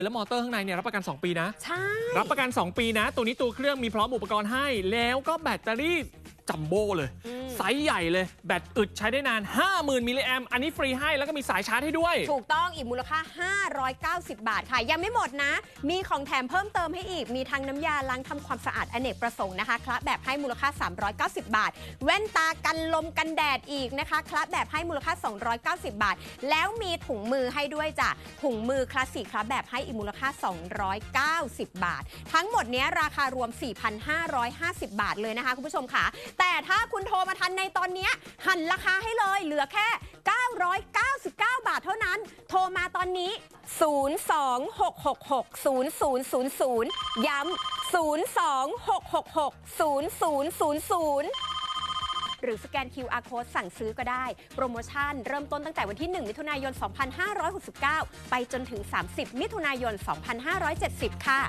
แล้วมอเตอร์ข้างในเนี่ยรับประกัน2 ปีนะใช่รับประกัน2 ปีนะตัวนี้ตัวเครื่องมีพร้อมอุปกรณ์ให้แล้วก็แบตเตอรี่จัมโบ้เลยไซส์ใหญ่เลยแบตอึดใช้ได้นาน 50,000 มิลลิแอมอันนี้ฟรีให้แล้วก็มีสายชาร์จให้ด้วยถูกต้องอีกมูลค่า590 บาทค่ะยังไม่หมดนะมีของแถมเพิ่มเติมให้อีกมีทั้งน้ำยาล้างทำความสะอาดอเนกประสงค์นะคะคละแบบให้มูลค่า390 บาทแว่นตากันลมกันแดดอีกนะคะคละแบบให้มูลค่า290 บาทแล้วมีถุงมือให้ด้วยจ้ะถุงมือคลาสสิกคละแบบให้อีกมูลค่า290 บาททั้งหมดนี้ราคารวม 4,550 บาทเลยนะคะคุณผู้ชมค่ะแต่ถ้าคุณโทรมาทันในตอนนี้หันราคาให้เลยเหลือแค่999 บาทเท่านั้นโทรมาตอนนี้ 026660000 ย้ำ 026660000 หรือสแกน QR Code สั่งซื้อก็ได้โปรโมชั่นเริ่มต้นตั้งแต่วันที่ 1 มิถุนายน 2569 ไปจนถึง 30 มิถุนายน 2570 ค่ะ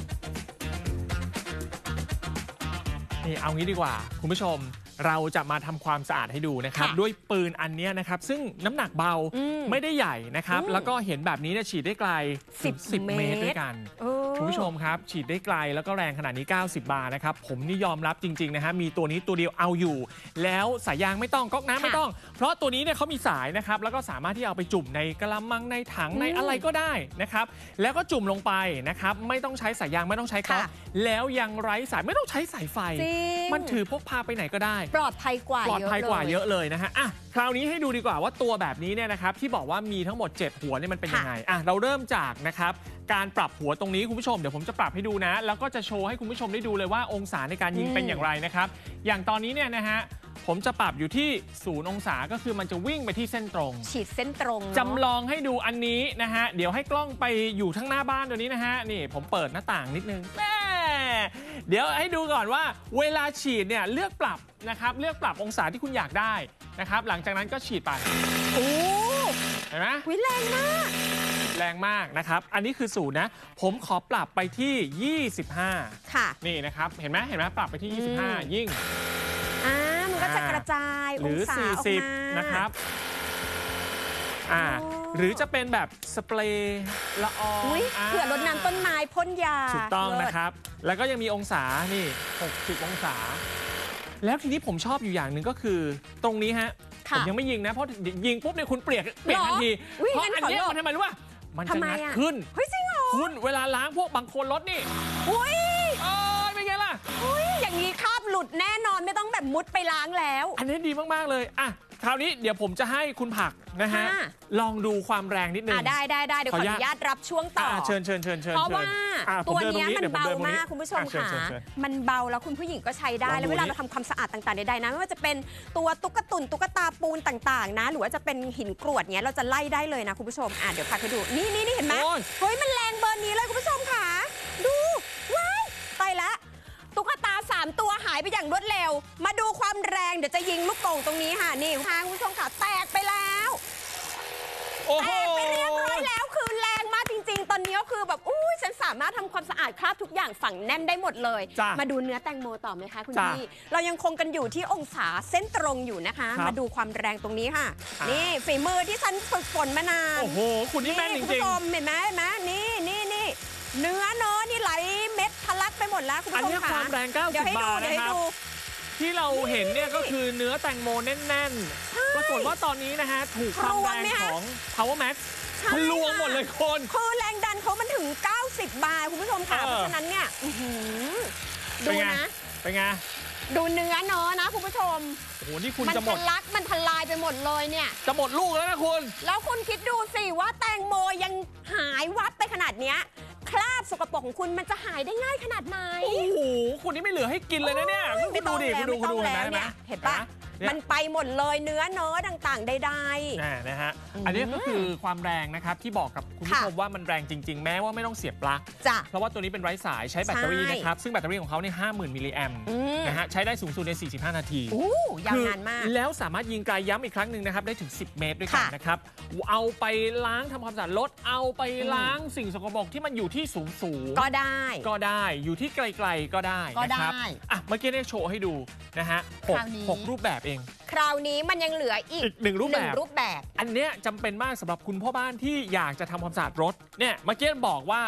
นี่เอางี้ดีกว่าคุณผู้ชมเราจะมาทำความสะอาดให้ดูนะครับด้วยปืนอันนี้นะครับซึ่งน้ำหนักเบาไม่ได้ใหญ่นะครับแล้วก็เห็นแบบนี้เนี่ยฉีดได้ไกล10 เมตรด้วยกันคุณผู้ชมครับฉีดได้ไกลแล้วก็แรงขนาดนี้90 บาทนะครับผมนี่ยอมรับจริงๆนะฮะมีตัวนี้ตัวเดียวเอาอยู่แล้วสายยางไม่ต้องก๊อกน้ำไม่ต้องเพราะตัวนี้เนี่ยเขามีสายนะครับแล้วก็สามารถที่เอาไปจุ่มในกระมังในถังในอะไรก็ได้นะครับแล้วก็จุ่มลงไปนะครับไม่ต้องใช้สายยางไม่ต้องใช้ก๊อกแล้วยังไร้สายไม่ต้องใช้สายไฟมันถือพกพาไปไหนก็ได้ปลอดภัยกว่าเยอะเลยนะฮะอ่ะคราวนี้ให้ดูดีกว่าว่าตัวแบบนี้เนี่ยนะครับที่บอกว่ามีทั้งหมด7หัวเนี่ยมันเป็นยังไงอ่ะเราเริ่มจากนะครับการปรับหัวตรงนี้คุณผู้ชมเดี๋ยวผมจะปรับให้ดูนะแล้วก็จะโชว์ให้คุณผู้ชมได้ดูเลยว่าองศาในการยิงเป็นอย่างไรนะครับอย่างตอนนี้เนี่ยนะฮะผมจะปรับอยู่ที่0 องศาก็คือมันจะวิ่งไปที่เส้นตรงฉีดเส้นตรงจำลองให้ดูอันนี้นะฮะเดี๋ยวให้กล้องไปอยู่ทั้งหน้าบ้านตัวนี้นะฮะนี่ผมเปิดหน้าต่างนิดนึงเดี๋ยวให้ดูก่อนว่าเวลาฉีดเนี่ยเลือกปรับนะครับเลือกปรับองศาที่คุณอยากได้นะครับหลังจากนั้นก็ฉีดไปโอ้เห็นไหมแรงมากนะครับอันนี้คือ0นะผมขอปรับไปที่25 ค่ะนี่นะครับเห็นไหมปรับไปที่25ยิ่งมันก็จะกระจายองศาออกมานะครับหรือจะเป็นแบบสเปรย์ละอองเผื่อรดน้ำต้นไม้พ่นยาถูกต้องนะครับแล้วก็ยังมีองศานี่60 องศาแล้วทีนี้ผมชอบอยู่อย่างหนึ่งก็คือตรงนี้ฮะผมยังไม่ยิงนะเพราะยิงปุ๊บเนี่ยคุณเปลี่ยนทันทีเพราะอันนี้มันทำไมรู้ป่ะมันจะงัดขึ้นเฮ้ยจริงเหรอคุณเวลาล้างพวกบางคนรถนี่เป็นไงล่ะอย่างนี้คราบหลุดแน่นอนไม่ต้องแบบมุดไปล้างแล้วอันนี้ดีมากๆเลยอ่ะคราวนี้เดี๋ยวผมจะให้คุณผักนะฮะลองดูความแรงนิดนึงได้เดี๋ยวขออนุญาตรับช่วงต่อเชิญเพราะว่าตัวนี้มันเบามากคุณผู้ชมค่ะมันเบาแล้วคุณผู้หญิงก็ใช้ได้แล้วเวลาเราทำความสะอาดต่างๆใดๆนะไม่ว่าจะเป็นตัวตุ๊กตาปูนต่างๆนะหรือว่าจะเป็นหินกรวดเนี้ยเราจะไล่ได้เลยนะคุณผู้ชมเดี๋ยวพาไปดูนี่เห็นไหมเฮ้ยมันแรงเบอร์นี้เลยคุณผู้ชมค่ะดูว้ายไปละตุ๊กตา3 ตัวหายไปอย่างรวดเร็วมาดูความแรงเดี๋ยวจะยิงลูกโป่งตรงนี้ค่ะนี่ค่ะคุณผู้ชมค่ะแตกไปแล้วแตกไปเรียบร้อยแล้วคือแรงมากจริงๆตอนนี้ก็คือแบบฉันสามารถทำความสะอาดคราบทุกอย่างฝังแน่นได้หมดเลยมาดูเนื้อแตงโมต่อไหมคะคุณพี่เรายังคงกันอยู่ที่องศาเส้นตรงอยู่นะคะมาดูความแรงตรงนี้ค่ะนี่ฝีมือที่ฉันฝึกฝนมานานโอ้โหคุณนี่แม่นจริงๆคุณผู้ชมเห็นไหมนี่เนื้อนี่ไหลเม็ดทะลักไปหมดแล้วคุณผู้ชมค่ะความแรง90 บาทนะครับที่เราเห็นเนี่ยก็คือเนื้อแตงโมแน่นๆปรากฏว่าตอนนี้นะฮะถูกความแรงของ Power Max ทะลวงหมดเลยคนคือแรงดันเขามันถึง90 บาทคุณผู้ชมค่ะเพราะฉะนั้นเนี่ยดูนะเป็นไงดูเนื้อนะคุณผู้ชมโอ้โหนี่คุณจะหมดมันทลายไปหมดเลยเนี่ยจะหมดลูกแล้วนะคุณแล้วคุณคิดดูสิว่าแตงโมยังหายวับไปขนาดเนี้ยคราบสกปรกของคุณมันจะหายได้ง่ายขนาดไหนโอ้โหคุณนี่ไม่เหลือให้กินเลยนะเนี่ยคุณดูดิคุณดูเห็นปะมันไปหมดเลยเนื้อต่างๆใดๆนะฮะอันนี้ก็คือความแรงนะครับที่บอกกับคุณผู้ชมว่ามันแรงจริงๆแม้ว่าไม่ต้องเสียบปลั๊กเพราะว่าตัวนี้เป็นไร้สายใช้แบตเตอรี่นะครับซึ่งแบตเตอรี่ของเขาเนี่ย50,000 มิลลิแอมนะฮะใช้ได้สูงสุดใน45 นาทียาวนานมากแล้วสามารถยิงไกลย้ำอีกครั้งหนึ่งนะครับได้ถึง10 เมตรด้วยกันนะครับเอาไปล้างทำความสะอาดรถเอาไปล้างสิ่งสกปรกที่มันอยู่ที่สูงก็ได้อยู่ที่ไกลๆก็ได้นะครับเมื่อกี้ได้โชว์ให้ดูนะฮะ6 รูปแบบเองคราวนี้มันยังเหลืออีก 1 รูปแบบอันเนี้ยจำเป็นมากสำหรับคุณพ่อบ้านที่อยากจะทำความสะอาดรถเนี่ยเมื่อกี้บอกว่า